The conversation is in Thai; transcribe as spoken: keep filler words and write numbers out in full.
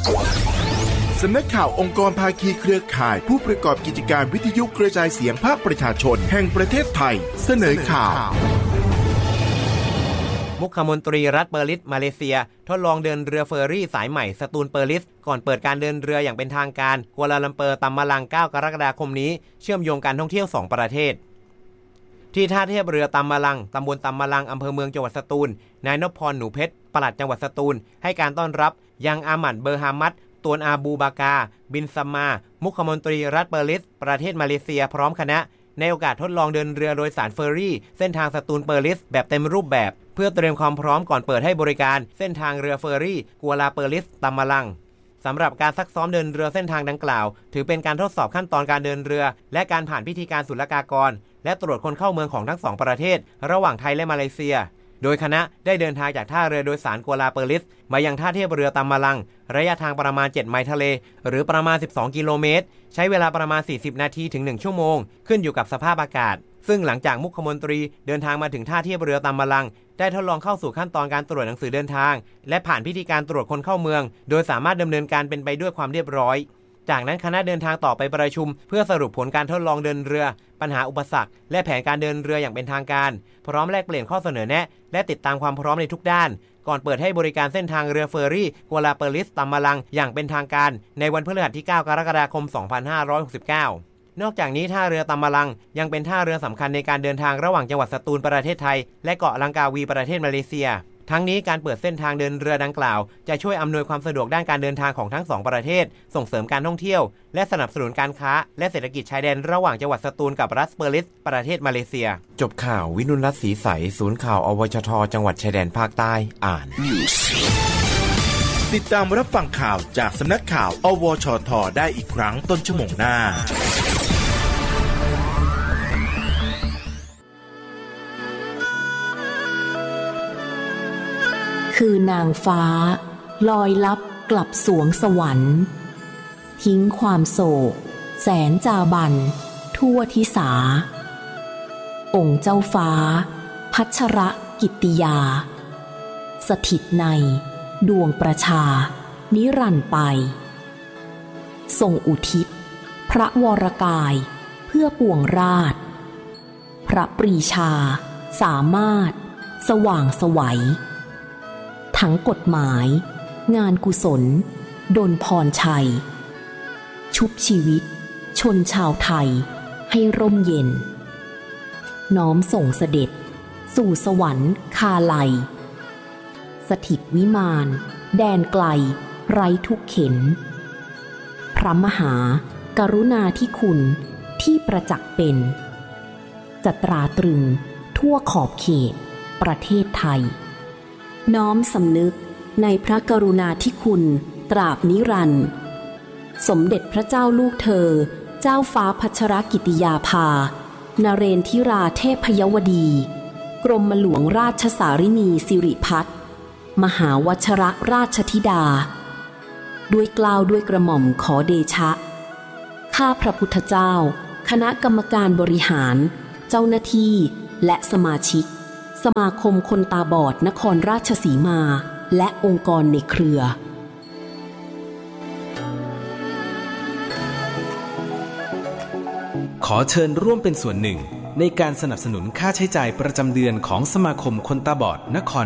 สำนักข่าวองค์กรภาคีเครือข่ายผู้ประกอบกิจการวิทยุกระจายเสียงภาคประชาชนแห่งประเทศไทยเสนอข่าวมุขมนตรีรัฐเปอร์ลิสมาเลเซียทดลองเดินเรือเฟอร์รี่สายใหม่สตูลเปอร์ลิสก่อนเปิดการเดินเรืออย่างเป็นทางการกัวลาลัมเปอร์ตัมมาลังเก้ากรกฎาคมนี้เชื่อมโยงการท่องเที่ยวสองประเทศที่ท่าเทียบเรือตัมมาลังตำบลตัมมาลังอำเภอเมืองจังหวัดสตูลนายนพพรหนูเพชรปลัดจังหวัดสตูลให้การต้อนรับยังอาหมัดเบอร์ฮามัดตวนอาบูบากาบินซัมมามุขมนตรีรัฐเปอร์ลิสประเทศมาเลเซียพร้อมคณะในโอกาสทดลองเดินเรือโดยสารเฟอร์รี่เส้นทางสตูลเปอร์ลิสแบบเต็มรูปแบบเพื่อเตรียมความพร้อมก่อนเปิดให้บริการเส้นทางเรือเฟอร์รี่กัวลาเปอร์ลิสตัมมาลังสำหรับการซักซ้อมเดินเรือเส้นทางดังกล่าวถือเป็นการทดสอบขั้นตอนการเดินเรือและการผ่านพิธีการศุลกากรและตรวจคนเข้าเมืองของทั้งสองประเทศระหว่างไทยและมาเลเซียโดยคณะได้เดินทางจากท่าเรือโดยสารกัวลาเปอร์ลิสมายังท่าเทียบเรือตัมมาลังระยะทางประมาณเจ็ดไมล์ทะเลหรือประมาณสิบสองกิโลเมตรใช้เวลาประมาณสี่สิบนาทีถึงหนึ่งชั่วโมงขึ้นอยู่กับสภาพอากาศซึ่งหลังจากมุขมนตรีเดินทางมาถึงท่าเทียบเรือตัมมาลังได้ทดลองเข้าสู่ขั้นตอนการตรวจหนังสือเดินทางและผ่านพิธีการตรวจคนเข้าเมืองโดยสามารถดำเนินการเป็นไปด้วยความเรียบร้อยจากนั้นคณะเดินทางต่อไปประชุมเพื่อสรุปผลการทดลองเดินเรือปัญหาอุปสรรคและแผนการเดินเรืออย่างเป็นทางการพร้อมแลกเปลี่ยนข้อเสนอแนะและติดตามความพร้อมในทุกด้านก่อนเปิดให้บริการเส้นทางเรือเฟอร์รี่กัวลาเปอร์ลิสตัมมาลังอย่างเป็นทางการในวันพฤหัสที่เก้ากรกฎาคมสองพันห้าร้อยหกสิบเก้านอกจากนี้ท่าเรือตัมมาลังยังเป็นท่าเรือสำคัญในการเดินทางระหว่างจังหวัดสตูลประเทศไทยและเกาะลังกาวีประเทศมาเลเซียทั้งนี้การเปิดเส้นทางเดินเรือดังกล่าวจะช่วยอำนวยความสะดวกด้านการเดินทางของทั้งสองประเทศส่งเสริมการท่องเที่ยวและสนับสนุนการค้าและเศรษฐกิจชายแดนระหว่างจังหวัดสตูลกับรัฐเปอร์ลิสประเทศมาเลเซียจบข่าววินุรัตน์ศรีใสศูนย์ข่าวอวชทจังหวัดชายแดนภาคใต้อ่านติดตามรับฟังข่าวจากสำนักข่าวอวชทได้อีกครั้งต้นชั่วโมงหน้าคือนางฟ้าลอยลับกลับสวงสวรรค์ทิ้งความโศกแสนจาบันทั่วทิสาองค์เจ้าฟ้าพัชรกิตติยาสถิตในดวงประชานิรันดร์ไปทรงอุทิศพระวรกายเพื่อปวงราชพระปรีชาสามารถสว่างไสวทั้งกฎหมายงานกุศลดลพรชัยชุบชีวิตชนชาวไทยให้ร่มเย็นน้อมส่งเสด็จสู่สวรรค์คาไลสถิตวิมานแดนไกลไร้ทุกเข็นพระมหากรุณาธิคุณที่ประจักษ์เป็นจะตราตรึงทั่วขอบเขตประเทศไทยน้อมสำนึกในพระกรุณาธิคุณตราบนิรันดร์สมเด็จพระเจ้าลูกเธอเจ้าฟ้าพัชรกิติยาภานเรนทิราเทพยวดีกรมหลวงราชสารินีสิริพัฒน์มหาวชรราชธิดาด้วยเกล้าด้วยกระหม่อมขอเดชะข้าพระพุทธเจ้าคณะกรรมการบริหารเจ้าหน้าที่และสมาชิกสมาคมคนตาบอดนครราชสีมาและองค์กรในเครือขอเชิญร่วมเป็นส่วนหนึ่งในการสนับสนุนค่าใช้จ่ายประจำเดือนของสมาคมคนตาบอดนคร